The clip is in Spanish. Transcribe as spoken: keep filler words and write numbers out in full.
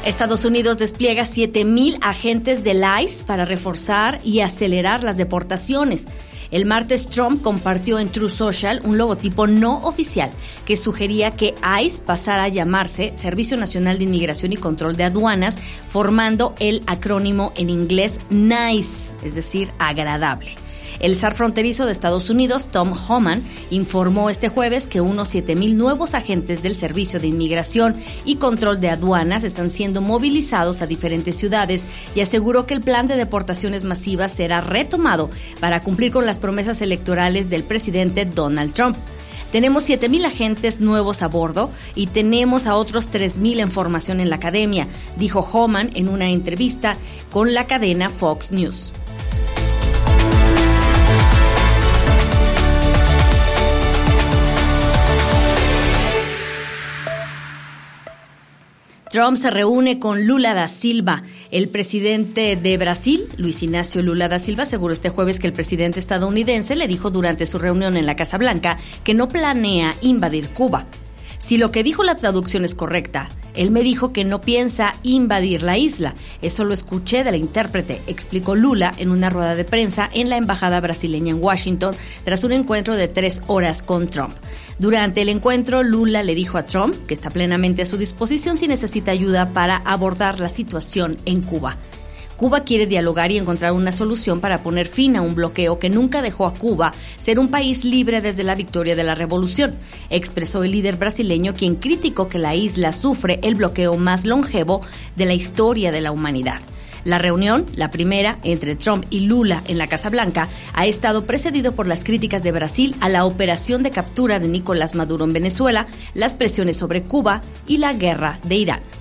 Estados Unidos despliega siete mil agentes del I C E para reforzar y acelerar las deportaciones. El martes Trump compartió en Truth Social un logotipo no oficial que sugería que I C E pasara a llamarse Servicio Nacional de Inmigración y Control de Aduanas, formando el acrónimo en inglés NICE, es decir, agradable. El zar fronterizo de Estados Unidos, Tom Homan, informó este jueves que unos siete mil nuevos agentes del Servicio de Inmigración y Control de Aduanas están siendo movilizados a diferentes ciudades y aseguró que el plan de deportaciones masivas será retomado para cumplir con las promesas electorales del presidente Donald Trump. Tenemos siete mil agentes nuevos a bordo y tenemos a otros tres mil en formación en la academia, dijo Homan en una entrevista con la cadena Fox News. Trump se reúne con Lula da Silva. El presidente de Brasil, Luis Ignacio Lula da Silva, aseguró este jueves que el presidente estadounidense le dijo durante su reunión en la Casa Blanca que no planea invadir Cuba. Si lo que dijo la traducción es correcta, él me dijo que no piensa invadir la isla. Eso lo escuché de la intérprete, explicó Lula en una rueda de prensa en la embajada brasileña en Washington tras un encuentro de tres horas con Trump. Durante el encuentro, Lula le dijo a Trump que está plenamente a su disposición si necesita ayuda para abordar la situación en Cuba. Cuba quiere dialogar y encontrar una solución para poner fin a un bloqueo que nunca dejó a Cuba ser un país libre desde la victoria de la revolución, expresó el líder brasileño, quien criticó que la isla sufre el bloqueo más longevo de la historia de la humanidad. La reunión, la primera entre Trump y Lula en la Casa Blanca, ha estado precedido por las críticas de Brasil a la operación de captura de Nicolás Maduro en Venezuela, las presiones sobre Cuba y la guerra de Irán.